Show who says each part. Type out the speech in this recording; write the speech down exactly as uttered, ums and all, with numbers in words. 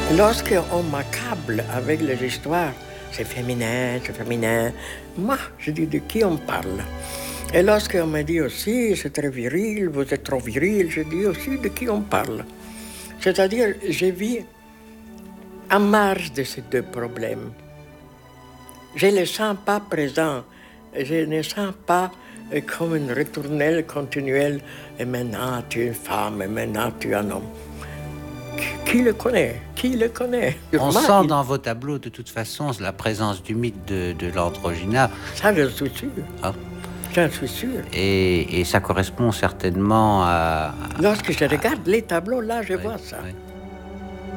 Speaker 1: Lorsqu'on m'accable avec les histoires, c'est féminin, c'est féminin, moi, je dis de qui on parle. Et lorsqu'on me dit aussi, c'est très viril, vous êtes trop viril, je dis aussi de qui on parle. C'est-à-dire, je vis en marge de ces deux problèmes. Je ne les sens pas présents, je ne sens pas comme une ritournelle continuelle, et maintenant tu es une femme, et maintenant tu es un homme. Qui le connaît? Qui le connaît?
Speaker 2: On
Speaker 1: Moi,
Speaker 2: sent
Speaker 1: il...
Speaker 2: dans vos tableaux, de toute façon, la présence du mythe de, de l'androgyna.
Speaker 1: Ça, je suis sûr.
Speaker 2: Ah.
Speaker 1: J'en suis sûr.
Speaker 2: Et, et ça correspond certainement à...
Speaker 1: Lorsque je
Speaker 2: à...
Speaker 1: regarde les tableaux, là, je
Speaker 2: oui,
Speaker 1: vois ça.
Speaker 2: Oui.